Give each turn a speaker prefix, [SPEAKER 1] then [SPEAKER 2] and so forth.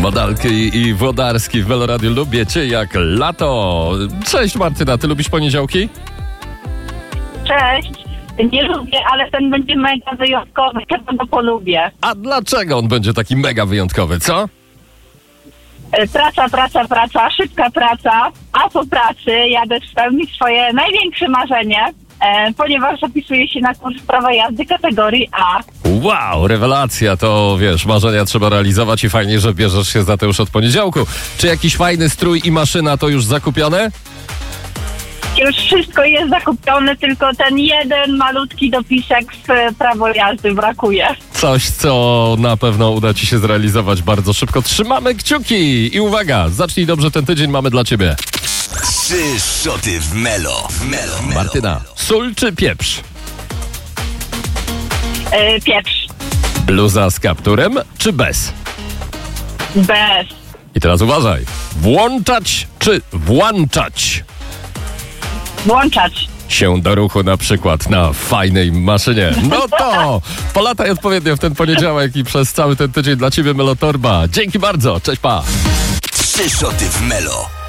[SPEAKER 1] Modalki i Włodarski w Meloradiu. Lubię cię jak lato. Cześć Martyna, ty lubisz poniedziałki?
[SPEAKER 2] Cześć. Nie lubię, ale ten będzie mega wyjątkowy. Ja go polubię.
[SPEAKER 1] A dlaczego on będzie taki mega wyjątkowy, co?
[SPEAKER 2] Praca, szybka praca, a po pracy jadę spełnić swoje największe marzenie, ponieważ zapisuję się na kurs prawa jazdy kategorii A.
[SPEAKER 1] Wow, rewelacja, to wiesz, marzenia trzeba realizować i fajnie, że bierzesz się za to już od poniedziałku. Czy jakiś fajny strój i maszyna to już zakupione?
[SPEAKER 2] Już wszystko jest zakupione, tylko ten jeden malutki dopisek w prawo jazdy brakuje.
[SPEAKER 1] Coś, co na pewno uda ci się zrealizować bardzo szybko. Trzymamy kciuki i uwaga, zacznij dobrze ten tydzień, mamy dla ciebie
[SPEAKER 3] 3 szoty w Melo.
[SPEAKER 1] Martyna, sól czy pieprz?
[SPEAKER 2] Pieprz.
[SPEAKER 1] Bluza z kapturem czy bez?
[SPEAKER 2] Bez.
[SPEAKER 1] I teraz uważaj, włączać czy włączać
[SPEAKER 2] Włączać.
[SPEAKER 1] się do ruchu na przykład na fajnej maszynie? No to polataj odpowiednio w ten poniedziałek i przez cały ten tydzień dla ciebie Melotorba. Dzięki bardzo, cześć, pa!
[SPEAKER 3] 3 szoty w Melo.